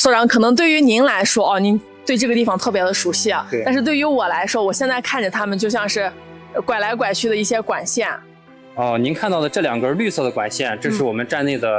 所长，可能对于您来说，您对这个地方特别的熟悉啊。但是对于我来说，我现在看着它们就像是拐来拐去的一些管线。 您看到的这2根绿色的管线，这是我们站内的